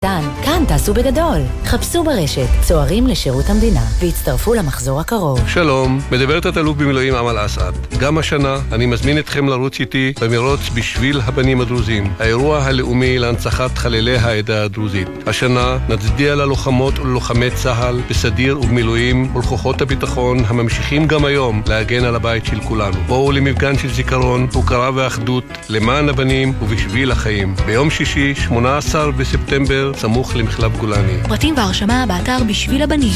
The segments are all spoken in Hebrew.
כאן תעשו בגדול. חפשו ברשת צוערים לשירות המדינה והצטרפו למחזור הקרוב. שלום, מדברת התלוף במילואים אמל אסעד. גם השנה אני מזמין אתכם לרוץ איתי במרוץ בשביל הבנים הדרוזים, האירוע הלאומי להנצחת חללי העדה הדרוזית. השנה נצדיע ללוחמות וללוחמי צה"ל בסדיר ובמילואים ולכוחות הביטחון הממשיכים גם היום להגן על הבית של כולנו. בואו למפגן של זיכרון, הוקרה ואחדות למען הבנים ובשביל החיים. ביום שישי, 18 בספטמבר, סמוך למחלף גולני. פרטים והרשמה באתר בשביל הבנים.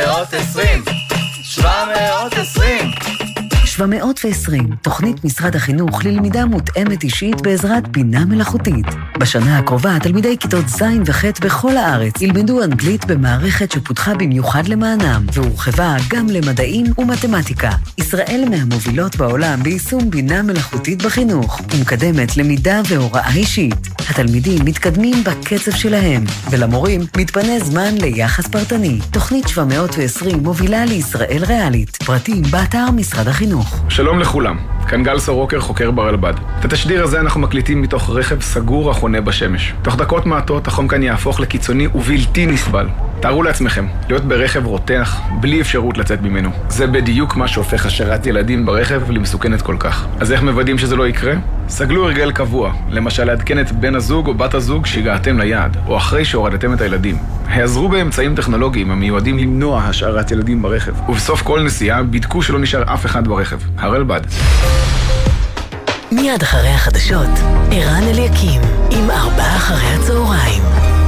720, תוכנית משרד החינוך ללמידה מותאמת אישית בעזרת בינה מלאכותית. בשנה הקרובה תלמידי כיתות ז' וח' בכל הארץ ילמדו אנגלית במערכת שפותחה במיוחד למענם, והורחבה גם למדעים ומתמטיקה. ישראל מהמובילות בעולם ביישום בינה מלאכותית בחינוך, ומקדמת למידה והוראה אישית. התלמידים מתקדמים בקצב שלהם, ולמורים מתפנה זמן ליחס פרטני. תוכנית 720 מובילה לישראל ריאלית. פרטים באתר משרד החינוך. שלום לכולם, כאן גל סורוקר, חוקר ברלב"ד. את התשדיר הזה אנחנו מקליטים מתוך רכב סגור החונה בשמש. תוך דקות מעטות החום כאן יהפוך לקיצוני ובלתי נסבל. תארו לעצמכם, להיות ברכב רותח בלי אפשרות לצאת ממנו. זה בדיוק מה שהופך השארת ילדים ברכב למסוכנת כל כך. אז איך מוודאים שזה לא יקרה? סגלו הרגל קבוע, למשל לעדכן את בן הזוג או בת הזוג שהגעתם ליעד, או אחרי שהורדתם את הילדים. העזרו באמצעים טכנולוגיים המיועדים למנוע השארת ילדים ברכב. ובסוף כל נסיעה בדקו שלא נשאר אף אחד ברכב. הרלב"ד. מיד אחרי החדשות, ערן אליקים עם 16:00.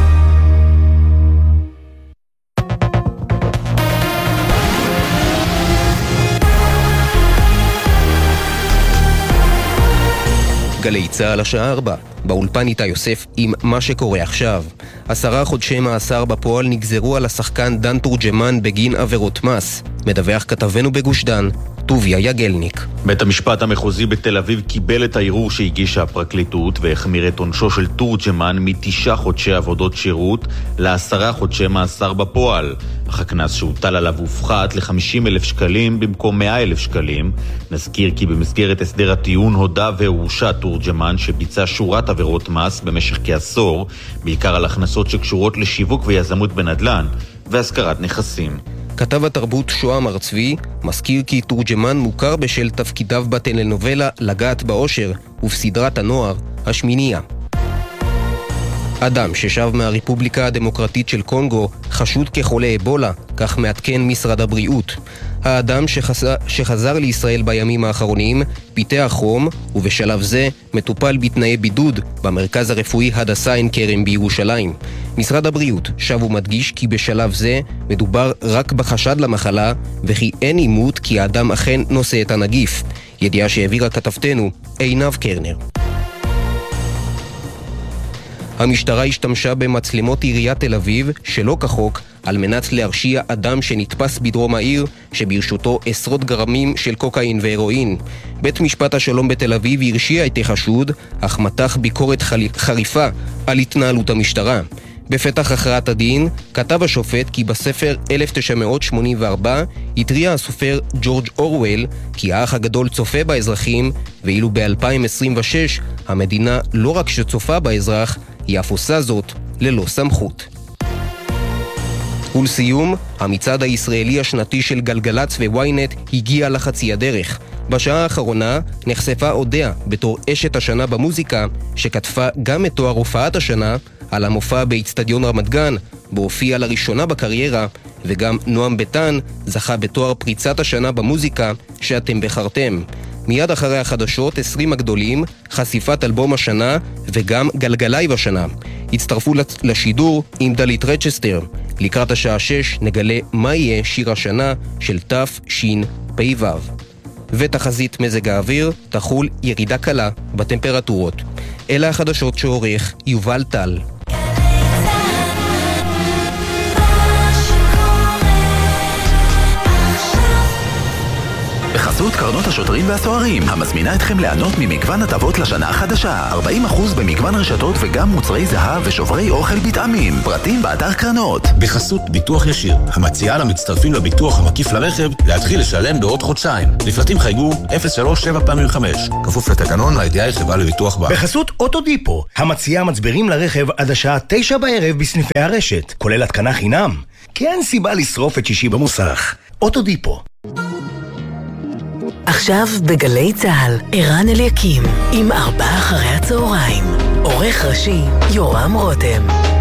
גלי צהל השעה 4, באולפן איתה יוסף עם מה שקורה עכשיו. 10 חודשי מאסר בפועל נגזרו על השחקן דן תורג'מן בגין עבירות מס. מדווח כתבנו בגוש דן, טוביה יגלניק. בית המשפט המחוזי בתל אביב קיבל את הערעור שהגישה הפרקליטות והחמיר את עונשו של תורג'מן מ9 חודשי עבודות שירות ל10 חודשי מאסר בפועל. אך הקנס שהוטל עליו הופחת ל50,000 שקלים במקום 100,000 שקלים. נזכיר כי במסגרת הסדר הטיעון הודה והורשע תורג'מן שביצע שורת עבירות מס במשך כעשור, בעיקר על הכנסות שקשורות לשיווק ויזמות בנדל"ן והשכרת נכסים. כתב התרבות שוהם ארצבי מזכיר כי תורג'מן מוכר בשל תפקידיו בטלנובלה לגעת באושר ובסדרת הנוער השמינייה. אדם ששב מהרפובליקה הדמוקרטית של קונגו חשוד כחולה אבולה, כך מעדכן משרד הבריאות. האדם שחזר לישראל בימים האחרונים פיתח חום, ובשלב זה מטופל בתנאי בידוד במרכז הרפואי הדסה עין כרם בירושלים. משרד הבריאות שב ומדגיש כי בשלב זה מדובר רק בחשד למחלה, וכי אין אימות כי האדם אכן נושא את הנגיף. ידיעה שהעבירה כתבתנו עינב קרנר. המשטרה השתמשה במצלמות עיריית תל אביב שלא כחוק על מנת להרשיע אדם שנתפס בדרום העיר שברשותו עשרות גרמים של קוקאין והרואין. בית משפט השלום בתל אביב הרשיע את החשוד, אך מתח ביקורת חריפה על התנהלות המשטרה. בפתח הכרעת הדין כתב השופט כי בספר 1984 התריע הסופר ג'ורג' אורוול כי האח הגדול צופה באזרחים, ואילו ב-2026 המדינה לא רק שצופה באזרח, היא אף עושה זאת ללא סמכות. ולסיום, המצעד הישראלי השנתי של גלגלץ וויינט הגיע לחצי הדרך. בשעה האחרונה נחשפה אודיה בתור אשת השנה במוזיקה, שכתבה גם את תואר הופעת השנה על המופע באצטדיון רמת גן, בו הופיע לראשונה בקריירה, וגם נועם ביטן זכה בתואר פריצת השנה במוזיקה שאתם בחרתם. מיד אחרי החדשות 20 הגדולים, חשיפת אלבום השנה וגם גלגלייב השנה. הצטרפו לשידור עם דלית רצ'סטר. לקראת השעה 6 נגלה מה יהיה שיר השנה של תשפ"ו. ותחזית מזג האוויר תחול ירידה קלה בטמפרטורות. אלה החדשות שעורך יובל טל. בחסות קרנות השוטרים והסוהרים, המזמינה אתכם ליהנות ממגוון הטבות לשנה החדשה. 40% במגוון רשתות וגם מוצרי זהב ושוברי אוכל בטעמים. פרטים באתר קרנות. בחסות ביטוח ישיר, המציעה למצטרפים לביטוח המקיף לרכב להתחיל לשלם בעוד חודשיים. לפרטים חייגו 03755. כפוף לתקנון, הידיעה היא חברה לביטוח בה. בחסות אוטודיפו, המציעה מצברים לרכב עד השעה 9 בערב בסניפי הרשת, כולל התקנה חינם. כי אין סיבה לשרוף את שישי במוסך. אוטודיפו. עכשיו בגלי צהל, ערן אליקים, עם 4 אחרי הצהריים. עורך ראשי, יורם רותם.